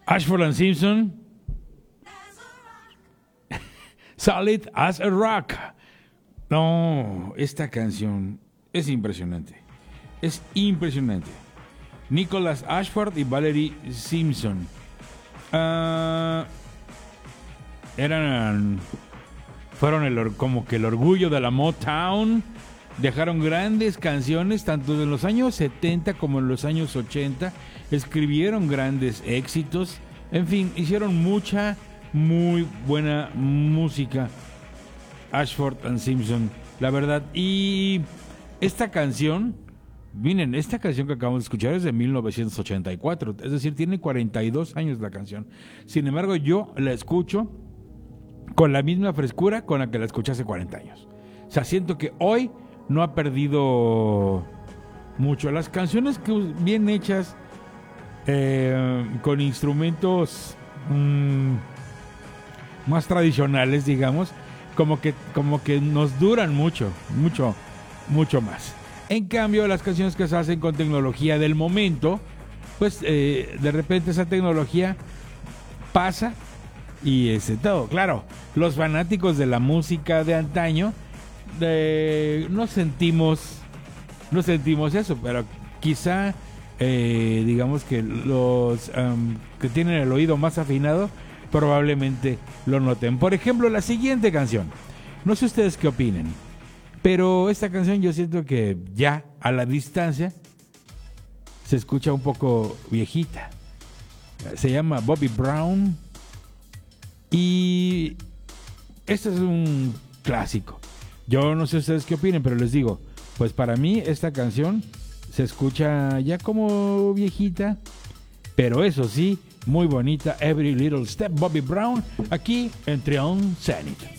Ashford and Simpson, Solid as a Rock. No, esta canción es impresionante. Es impresionante. Nicholas Ashford y Valerie Simpson. Fueron como que el orgullo de la Motown. Dejaron grandes canciones, tanto en los años 70 como en los años 80. Escribieron grandes éxitos. En fin, hicieron mucha, muy buena música. Ashford and Simpson, la verdad. Y esta canción, miren, esta canción que acabamos de escuchar es de 1984. Es decir, tiene 42 años la canción. Sin embargo, yo la escucho con la misma frescura con la que la escuché hace 40 años. O sea, siento que hoy no ha perdido mucho. Las canciones que bien hechas, con instrumentos más tradicionales, digamos, como que nos duran mucho más. En cambio, las canciones que se hacen con tecnología del momento, pues de repente esa tecnología pasa y todo. Claro, los fanáticos de la música de antaño no sentimos eso, pero quizá digamos que los que tienen el oído más afinado probablemente lo noten. Por ejemplo, la siguiente canción, no sé ustedes qué opinen, pero esta canción yo siento que ya a la distancia se escucha un poco viejita. Se llama Bobby Brown y este es un clásico. Yo no sé ustedes qué opinen, pero les digo, pues para mí esta canción se escucha ya como viejita, pero eso sí, muy bonita. Every Little Step, Bobby Brown, aquí en Triumph Zenith.